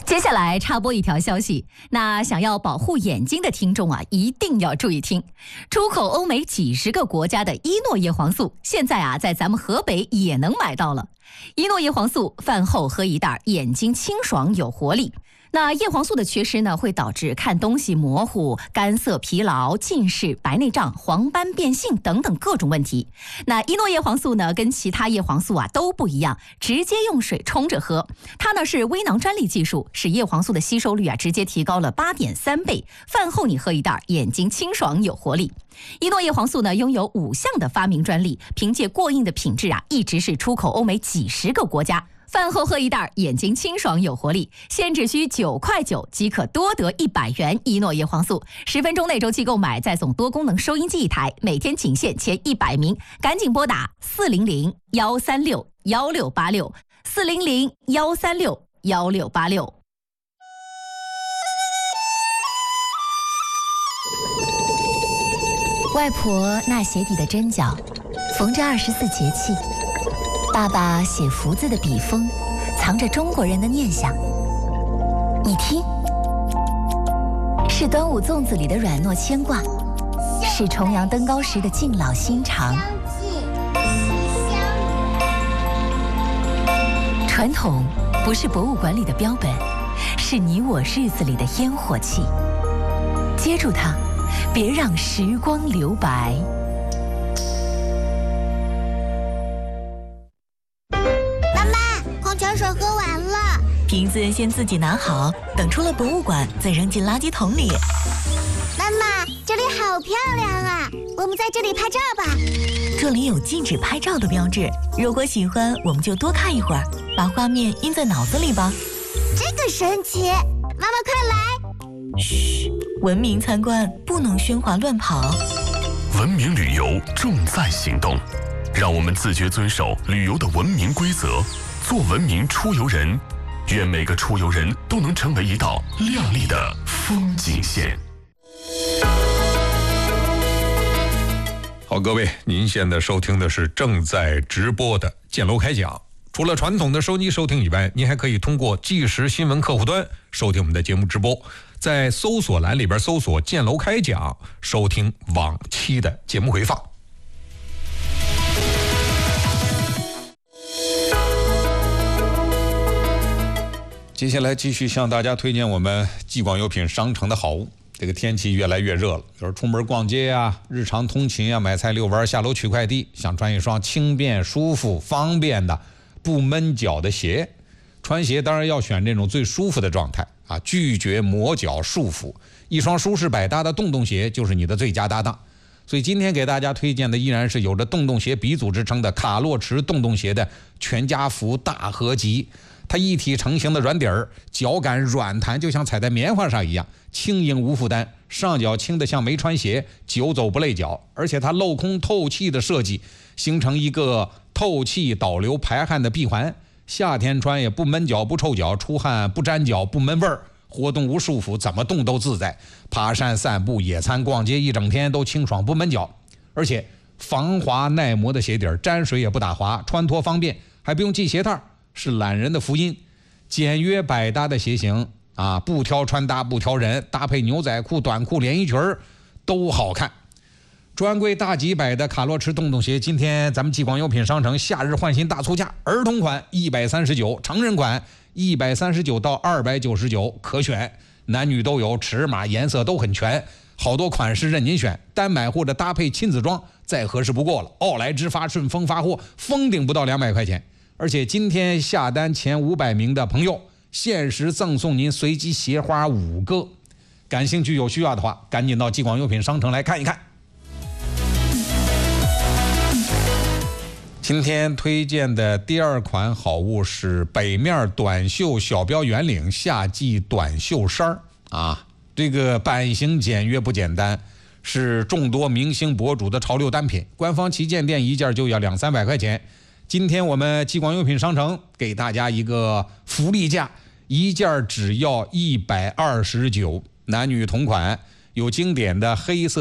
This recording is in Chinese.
接下来插播一条消息，那想要保护眼睛的听众啊，一定要注意听。出口欧美几十个国家的伊诺叶黄素，现在啊，在咱们河北也能买到了。伊诺叶黄素饭后喝一袋，眼睛清爽有活力。那叶黄素的缺失呢，会导致看东西模糊、干涩、疲劳、近视、白内障、黄斑变性等等各种问题。那伊诺叶黄素呢，跟其他叶黄素啊都不一样，直接用水冲着喝。它呢是微囊专利技术，使叶黄素的吸收率啊直接提高了8.3倍。饭后你喝一袋，眼睛清爽有活力。伊诺叶黄素呢拥有5项的发明专利，凭借过硬的品质啊，一直是出口欧美几十个国家。饭后喝一袋，眼睛清爽有活力，现只需9.9块即可多得100元伊诺叶黄素。10分钟内周期购买，再送多功能收音机1台，每天仅限前100名，赶紧拨打400-136-1686，400-136-1686。外婆那鞋底的针脚，缝着24节气。爸爸写福字的笔锋，藏着中国人的念想。你听，是端午粽子里的软糯牵挂，是重阳登高时的敬老心肠。传统不是博物馆里的标本，是你我日子里的烟火气。接住它，别让时光留白。 水喝完了， 瓶子先自己拿好，等出了博物馆再扔进垃圾桶里。 妈妈，这里好漂亮啊，我们在这里拍照吧。 这里有禁止拍照的标志，如果喜欢我们就多看一会儿，把画面印在脑子里吧。 这个神奇，妈妈快来。 嘘，文明参观不能喧哗乱跑。 文明旅游重在行动，让我们自觉遵守旅游的文明规则，做文明出游人。愿每个出游人都能成为一道亮丽的风景线。 好，各位，您现在收听的是正在直播的建楼开讲。除了传统的收机收听以外，您还可以通过即时新闻客户端收听我们的节目直播，在搜索栏里边搜索建楼开讲，收听往期的节目回放。接下来继续向大家推荐我们继广优品商城的好物。这个天气越来越热了，有时候出门逛街啊，日常通勤啊，买菜遛弯，下楼取快递，想穿一双轻便舒服方便的不闷脚的鞋。穿鞋当然要选这种最舒服的状态啊，拒绝磨脚束缚。一双舒适百搭的洞洞鞋就是你的最佳搭档。所以今天给大家推荐的依然是有着洞洞鞋鼻祖之称的卡洛驰洞洞鞋的全家福大合集。它一体成型的软底儿，脚感软弹，就像踩在棉花上一样，轻盈无负担，上脚轻得像没穿鞋，久走不累脚。而且它镂空透气的设计，形成一个透气导流排汗的闭环，夏天穿也不闷脚不臭脚，出汗不粘脚不闷味儿，活动无束缚，怎么动都自在。爬山散步野餐逛街一整天都清爽不闷脚。而且防滑耐磨的鞋底儿，沾水也不打滑，穿脱方便，还不用系鞋带，是懒人的福音。简约百搭的鞋型啊，不挑穿搭不挑人，搭配牛仔裤短裤连衣裙都好看。专柜大几百的卡洛驰洞洞鞋，今天咱们继广优品商城夏日换新大促价，儿童款139，成人款139到299可选，男女都有，尺码颜色都很全，好多款式任您选，单买或者搭配亲子装再合适不过了。奥莱之发顺丰发货，封顶不到200块钱。而且今天下单前500名的朋友，限时赠送您随机鞋花5个。感兴趣有需要的话，赶紧到继广优品商城来看一看。今天推荐的第2款好物是北面短袖小标圆领夏季短袖衫啊，这个版型简约不简单，是众多明星博主的潮流单品，官方旗舰店一件就要200-300块钱。今天我们继广优品商城给大家一个福利价，一件只要129，男女同款，有经典的黑色